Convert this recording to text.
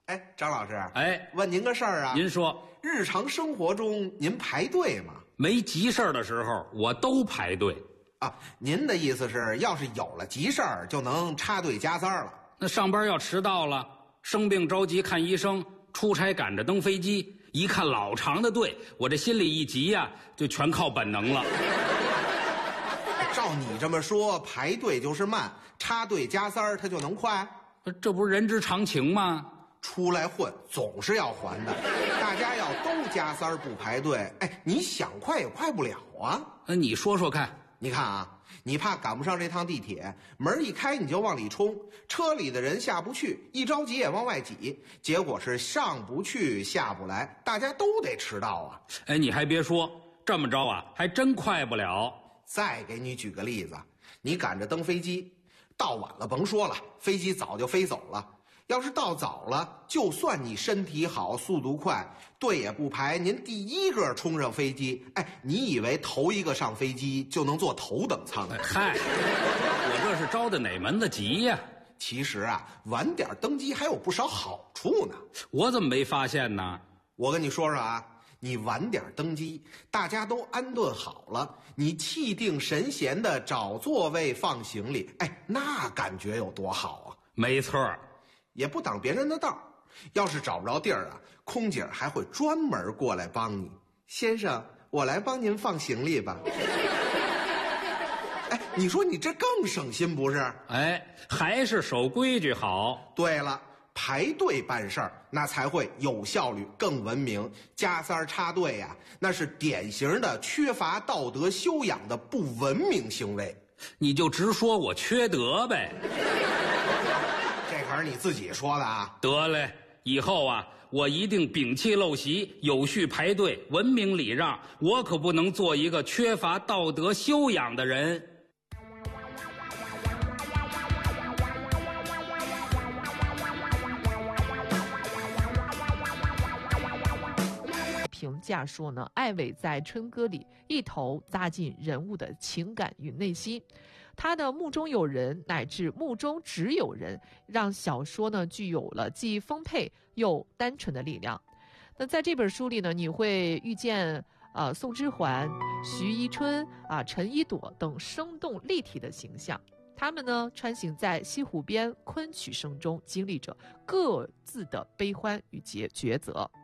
哎，张老师， 哎， 问您个事儿啊。 您说， 日常生活中您排队吗？ 没急事儿的时候，我都排队。 啊，您的意思是，要是有了急事儿，就能插队加塞儿了？ 那上班要迟到了，生病着急看医生，出差赶着登飞机，一看老长的队，我这心里一急呀，就全靠本能了。 照你这么说，排队就是慢，插队加塞儿它就能快？ 这不是人之常情吗？ 出来混总是要还的，大家要都加塞儿不排队，哎，你想快也快不了啊。 那你说说看。 你看啊，你怕赶不上这趟地铁，门一开你就往里冲，车里的人下不去，一着急也往外挤，结果是上不去下不来，大家都得迟到啊。 哎，你还别说，这么着啊，还真快不了。 再给你举个例子，你赶着登飞机，到晚了甭说了，飞机早就飞走了。要是到早了，就算你身体好速度快，队也不排，您第一个冲上飞机，哎，你以为头一个上飞机就能坐头等舱？ 嗨，我这是着的哪门子急呀？ 其实啊，晚点登机还有不少好处呢。 我怎么没发现呢？ 我跟你说说啊，你晚点登机，大家都安顿好了，你气定神闲的找座位放行李，哎，那感觉有多好啊！ 没错儿。 也不挡别人的道，要是找不着地儿啊，空姐还会专门过来帮你。先生，我来帮您放行李吧。哎，你说你这更省心不是？ 哎，还是守规矩好。 对了，排队办事儿那才会有效率、更文明。加塞儿插队呀，那是典型的缺乏道德修养的不文明行为。 你就直说我缺德呗。 这可是你自己说的啊！ 得嘞，以后啊，我一定摒弃陋习，有序排队，文明礼让。我可不能做一个缺乏道德修养的人。 评价说呢，艾薇在春歌里一头扎进人物的情感与内心，他的目中有人乃至目中只有人，让小说呢具有了既丰沛又单纯的力量。那在这本书里呢，你会遇见宋之桓、徐一春陈一朵等生动立体的形象，他们呢穿行在西湖边昆曲声中，经历着各自的悲欢与抉择。